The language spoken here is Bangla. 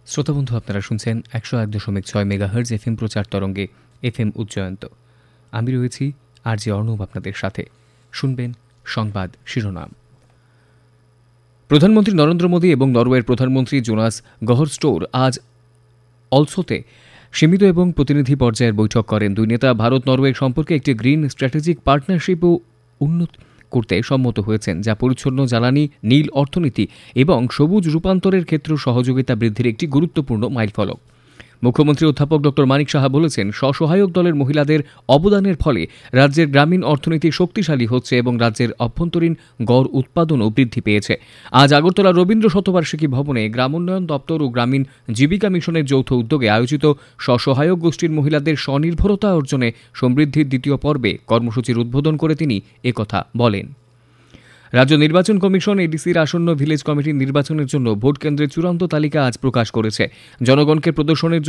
শ্রোতাবন্ধু, আপনারা শুনছেন 101.6 মেগাহার্জ এফএম প্রচার তরঙ্গে এফএম উজ্জয়ন্ত। আমি রয়েছি আরজে অর্ণব আপনাদের সাথে। শুনবেন সংবাদ শিরোনাম। প্রধানমন্ত্রী নরেন্দ্র মোদী এবং নরওয়ের প্রধানমন্ত্রী জোনাস গহরস্টোর আজ অলসোতে সীমিত এবং প্রতিনিধি পর্যায়ের বৈঠক করেন। দুই নেতা ভারত নরওয়ে সম্পর্কে একটি গ্রিন স্ট্র্যাটেজিক পার্টনারশিপও উন্নত করতে সম্মত হয়েছেন, যা পরিচ্ছন্ন জ্বালানি, নীল অর্থনীতি এবং সবুজ রূপান্তরের ক্ষেত্রে সহযোগিতা বৃদ্ধির একটি গুরুত্বপূর্ণ মাইলফলক। মুখ্যমন্ত্রী অধ্যাপক ড মানিক সাহা বলেছেন, স্বসহায়ক দলের মহিলাদের অবদানের ফলে রাজ্যের গ্রামীণ অর্থনীতি শক্তিশালী হচ্ছে এবং রাজ্যের অভ্যন্তরীণ গড় উৎপাদনও বৃদ্ধি পেয়েছে। আজ আগরতলা রবীন্দ্র শতবার্ষিকী ভবনে গ্রামোন্নয়ন দপ্তর ও গ্রামীণ জীবিকা মিশনের যৌথ উদ্যোগে আয়োজিত স্বসহায়ক গোষ্ঠীর মহিলাদের স্বনির্ভরতা অর্জনে সমৃদ্ধির দ্বিতীয় পর্বে কর্মসূচির উদ্বোধন করে তিনি একথা বলেন। রাজ্য নির্বাচন কমিশন এডিসির আসন্ন ভিলেজ কমিটির নির্বাচনের জন্য ভোট কেন্দ্রের চূড়ান্ত তালিকা আজ প্রকাশ করেছে। জনগণকে প্রদর্শনের